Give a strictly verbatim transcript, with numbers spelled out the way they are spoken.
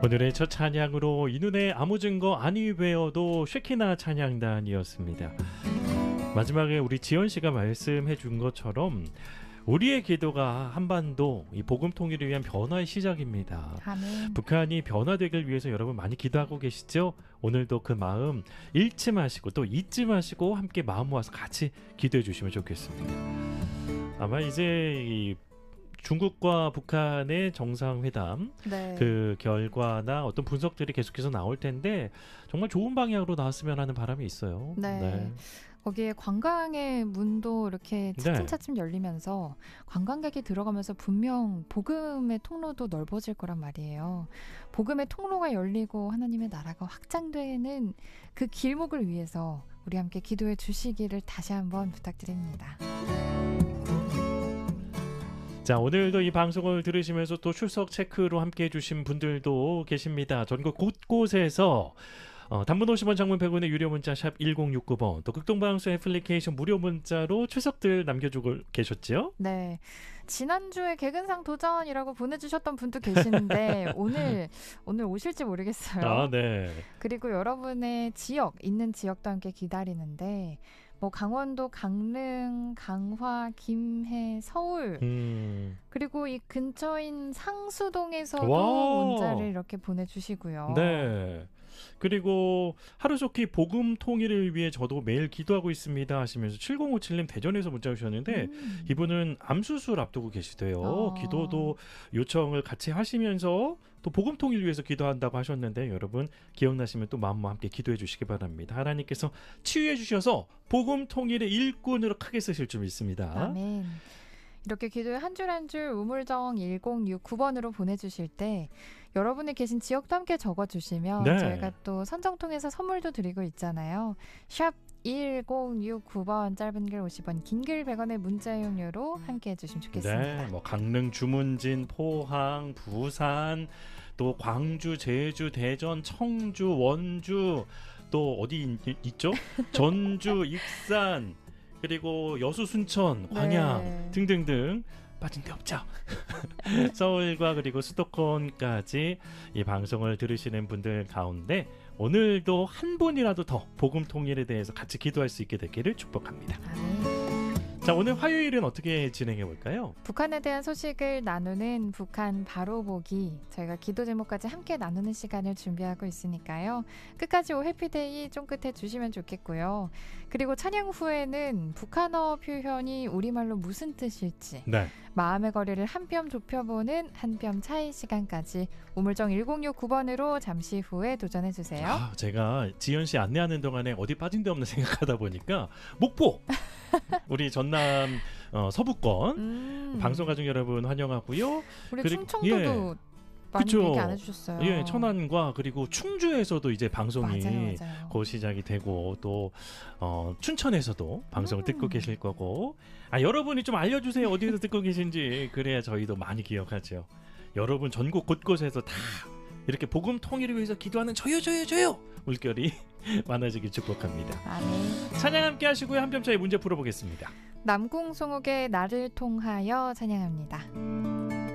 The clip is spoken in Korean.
오늘의 첫 찬양으로 이 눈에 아무 증거 아니 외어도 쉐키나 찬양단이었습니다. 마지막에 우리 지연 씨가 말씀해 준 것처럼 우리의 기도가 한반도 이 복음 통일을 위한 변화의 시작입니다. 아멘. 북한이 변화되길 위해서 여러분 많이 기도하고 계시죠? 오늘도 그 마음 잃지 마시고 또 잊지 마시고 함께 마음 모아서 같이 기도해 주시면 좋겠습니다. 아마 이제 이 중국과 북한의 정상회담 네. 그 결과나 어떤 분석들이 계속해서 나올 텐데 정말 좋은 방향으로 나왔으면 하는 바람이 있어요. 네. 네. 거기에 관광의 문도 이렇게 네. 차츰차츰 열리면서 관광객이 들어가면서 분명 복음의 통로도 넓어질 거란 말이에요. 복음의 통로가 열리고 하나님의 나라가 확장되는 그 길목을 위해서 우리 함께 기도해 주시기를 다시 한번 부탁드립니다. 자, 오늘도 이 방송을 들으시면서 또 출석 체크로 함께 해주신 분들도 계십니다. 전국 곳곳에서 어, 단문 오십 원, 장문 백 원의 유료 문자 샵 일공육구 번, 또 극동방송 애플리케이션 무료 문자로 출석들 남겨주고 계셨죠? 네. 지난주에 개근상 도전이라고 보내주셨던 분도 계시는데 오늘 오늘 오실지 모르겠어요. 아, 네. 그리고 여러분의 지역, 있는 지역도 함께 기다리는데 뭐 강원도, 강릉, 강화, 김해, 서울 음. 그리고 이 근처인 상수동에서도 와. 문자를 이렇게 보내주시고요. 네. 그리고 하루속히 복음 통일을 위해 저도 매일 기도하고 있습니다 하시면서 칠공오칠 님 대전에서 문자 주셨는데 음. 이분은 암수술 앞두고 계시대요. 어. 기도도 요청을 같이 하시면서 또 복음 통일 위해서 기도한다고 하셨는데 여러분 기억나시면 또 마음과 함께 기도해 주시기 바랍니다. 하나님께서 치유해 주셔서 복음 통일의 일꾼으로 크게 쓰실 줄 믿습니다. 아멘. 이렇게 기도에 한 줄 한 줄 우물정 일공육구 번으로 보내주실 때 여러분이 계신 지역도 함께 적어주시면 네. 저희가 또 선정 통해서 선물도 드리고 있잖아요. 샵 일공육구 번, 짧은 글 오십 원, 긴 글 백 원의 문자 이용료로 함께 해주시면 좋겠습니다. 네, 뭐 강릉, 주문진, 포항, 부산, 또 광주, 제주, 대전, 청주, 원주, 또 어디 있, 있죠? 전주, 익산, 그리고 여수, 순천, 광양 네. 등등등 빠진 데 없죠. 서울과 그리고 수도권까지 이 방송을 들으시는 분들 가운데 오늘도 한 분이라도 더 복음 통일에 대해서 같이 기도할 수 있게 되기를 축복합니다. 아멘. 자, 오늘 화요일은 어떻게 진행해 볼까요? 북한에 대한 소식을 나누는 북한 바로 보기, 저희가 기도 제목까지 함께 나누는 시간을 준비하고 있으니까요. 끝까지 오 해피데이 쫑긋해 주시면 좋겠고요. 그리고 찬양 후에는 북한어 표현이 우리말로 무슨 뜻일지 네. 마음의 거리를 한 뼘 좁혀보는 한 뼘 차이 시간까지 우물정 일공육구 번으로 잠시 후에 도전해주세요. 아, 제가 지연 씨 안내하는 동안에 어디 빠진 데 없나 생각하다 보니까 목포! 우리 전남 어, 서부권 음, 방송 가족 여러분 환영하고요. 우리 그리- 충청도도 예. 많이 그쵸. 얘기 안 해주셨어요. 예, 천안과 그리고 충주에서도 이제 방송이 맞아요, 맞아요. 곧 시작이 되고 또 어, 춘천에서도 방송을 음. 듣고 계실 거고 아 여러분이 좀 알려주세요 어디에서 듣고 계신지 그래야 저희도 많이 기억하죠. 여러분 전국 곳곳에서 다 이렇게 복음 통일을 위해서 기도하는 저요 저요 저요 물결이 많아지길 축복합니다. 아멘. 찬양 함께 하시고요. 한 뼘 차이 문제 풀어보겠습니다. 남궁송옥의 나를 통하여 찬양합니다.